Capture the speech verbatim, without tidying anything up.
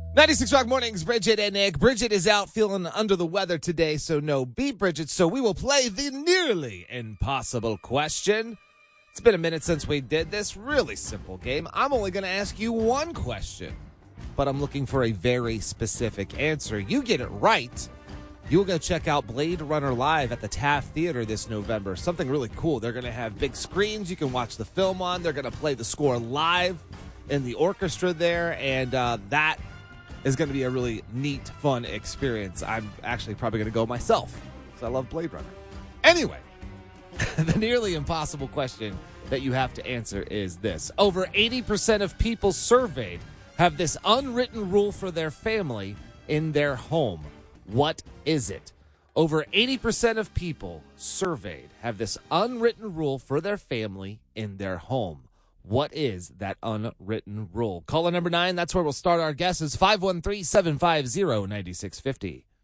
ninety-six Rock Mornings, Bridget and Nick. Bridget is out feeling under the weather today, so no beat Bridget. So we will play the nearly impossible question. It's been a minute since we did this really simple game. I'm only going to ask you one question, but I'm looking for a very specific answer. You get it right, you'll go check out Blade Runner Live at the Taft Theater this November. Something really cool. They're going to have big screens you can watch the film on. They're going to play the score live in the orchestra there, and uh, that is going to be a really neat, fun experience. I'm actually probably going to go myself because I love Blade Runner. Anyway, the nearly impossible question that you have to answer is this. Over eighty percent of people surveyed have this unwritten rule for their family in their home. What is it? Over eighty percent of people surveyed have this unwritten rule for their family in their home. What is that unwritten rule? Caller number nine, that's where we'll start our guesses. five one three, seven five zero, nine six five zero.